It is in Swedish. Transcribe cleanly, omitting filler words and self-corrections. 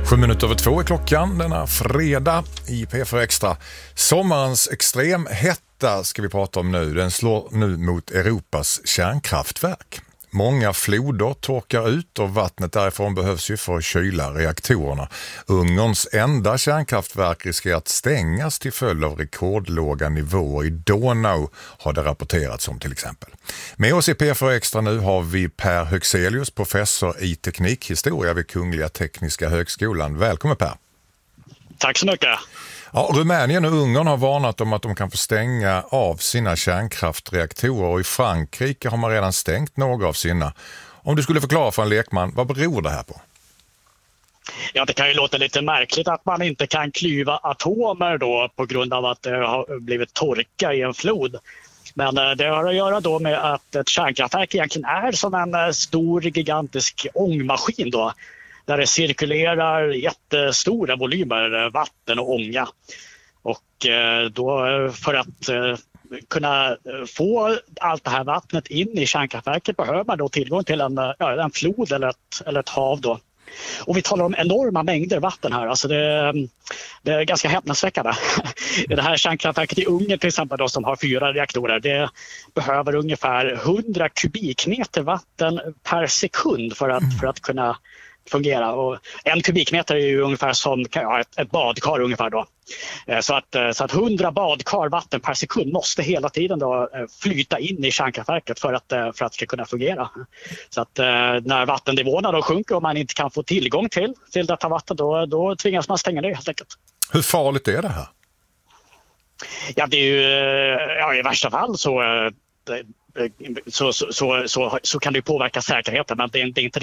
7:07 är klockan denna fredag i P4 Extra. Sommarens extremhetta ska vi prata om nu. Den slår nu mot Europas kärnkraftverk. Många floder torkar ut och vattnet därifrån behövs ju för att kyla reaktorerna. Ungerns enda kärnkraftverk riskerar att stängas till följd av rekordlåga nivåer i Donau, har det rapporterats om till exempel. Med oss i P4 Extra nu har vi Per Höxelius, professor i teknikhistoria vid Kungliga Tekniska högskolan. Välkommen Per. Tack så mycket. Ja, Rumänien och Ungern har varnat om att de kan få stänga av sina kärnkraftreaktorer, och i Frankrike har man redan stängt några av sina. Om du skulle förklara för en lekman, vad beror det här på? Ja, det kan ju låta lite märkligt att man inte kan klyva atomer då på grund av att det har blivit torka i en flod. Men det har att göra då med att ett kärnkraftverk egentligen är som en stor gigantisk ångmaskin då, där det cirkulerar jättestora volymer vatten och ånga. Och då för att kunna få allt det här vattnet in i kärnkraftverket behöver man då tillgång till en flod eller ett hav då. Och vi talar om enorma mängder vatten här. Alltså det är ganska häpnadsväckande. Det här kärnkraftverket i Ungern till exempel då, som har 4 reaktorer, det behöver ungefär 100 kubikmeter vatten per sekund för att kunna fungera. Och 1 kubikmeter är ju ungefär som ett badkar ungefär då. Så att 100 badkar vatten per sekund måste hela tiden då flyta in i kärnkraftverket för att det ska kunna fungera. Så att när vattennivåerna då sjunker och man inte kan få tillgång till detta vatten, då tvingas man stänga det helt enkelt. Hur farligt är det här? Ja, det är ju i värsta fall så kan det påverka säkerheten, men det är inte